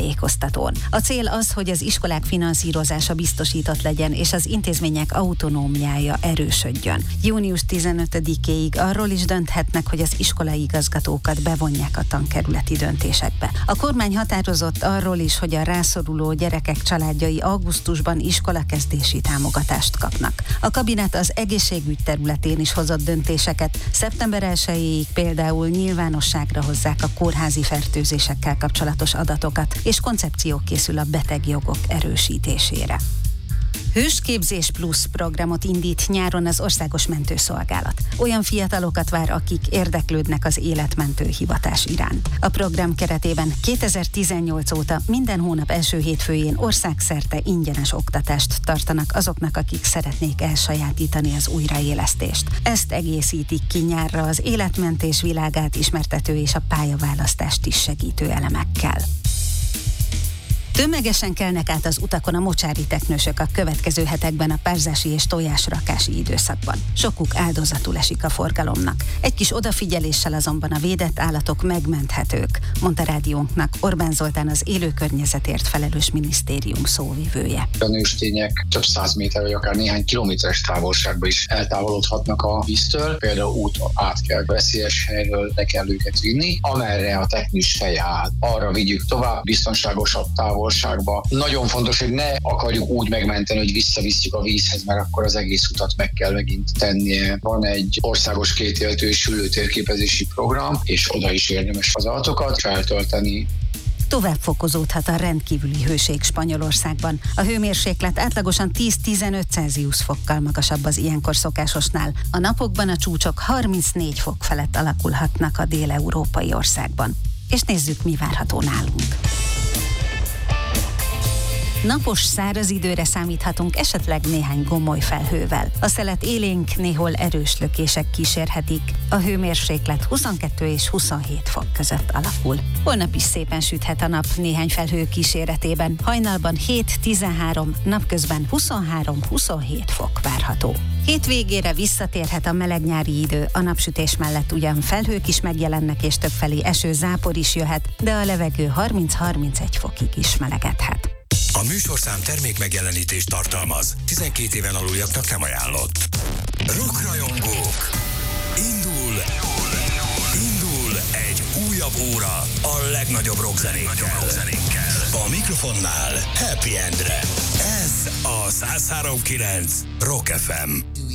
tájékoztatón. A cél az, hogy az iskolák finanszírozása biztosított legyen, és az intézmények autonómiája erősödjön. Június 15-éig arról is dönthetnek, hogy az iskolai igazgatókat bevonják a tankerületi döntésekbe. A kormány határozott arról is, hogy a rászoruló gyerekek családjai augusztusban iskolakezdési támogatást kapnak. A kabinet az egészségügy területén is hozott döntéseket. Szeptember 1-ig például nyilvánosságra hozzák a kórházi fertőzésekkel kapcsolatos adatokat, és koncepció készül a betegjogok erősítésére. Hősképzés Plusz programot indít nyáron az Országos Mentőszolgálat. Olyan fiatalokat vár, akik érdeklődnek az életmentő hivatás iránt. A program keretében 2018 óta minden hónap első hétfőjén országszerte ingyenes oktatást tartanak azoknak, akik szeretnék elsajátítani az újraélesztést. Ezt egészítik ki nyárra az életmentés világát ismertető és a pályaválasztást is segítő elemekkel. Tömegesen kelnek át az utakon a mocsári teknősök a következő hetekben a párzási és tojásrakási időszakban. Sokuk áldozatul esik a forgalomnak. Egy kis odafigyeléssel azonban a védett állatok megmenthetők, mondta rádiónknak Orbán Zoltán, az élő környezetért felelős minisztérium szóvivője. A nőstények több 100 méter vagy akár néhány kilométeres távolságba is eltávolodhatnak a víztől. Például út át kell, veszélyes helyről le kell őket vinni, amerre a teknős feje áll. Arra vigyük tovább, biztonságosabb távolságba. Nagyon fontos, hogy ne akarjuk úgy megmenteni, hogy visszavisszük a vízhez, mert akkor az egész utat meg kell megint tennie. Van egy országos kétéltő és hüllőtérképezési program, és oda is érdemes az adatokat feltölteni. Tovább fokozódhat a rendkívüli hőség Spanyolországban. A hőmérséklet átlagosan 10-15 Celsius fokkal magasabb az ilyenkor szokásosnál. A napokban a csúcsok 34 fok felett alakulhatnak a dél-európai országban. És nézzük, mi várható nálunk. Napos, száraz időre számíthatunk, esetleg néhány gomoly felhővel. A szelet élénk, néhol erős lökések kísérhetik. A hőmérséklet 22 és 27 fok között alakul. Holnap is szépen süthet a nap néhány felhő kíséretében. Hajnalban 7-13, napközben 23-27 fok várható. Hétvégére visszatérhet a meleg nyári idő, a napsütés mellett ugyan felhők is megjelennek és többfelé eső, zápor is jöhet, de a levegő 30-31 fokig is melegedhet. A műsorszám termék megjelenítést tartalmaz. 12 éven aluljaknak nem ajánlott. Rockrajongók! Indul egy újabb óra a legnagyobb rockzenékkel. A mikrofonnál Happy Endre. Ez a 103.9 Rock FM.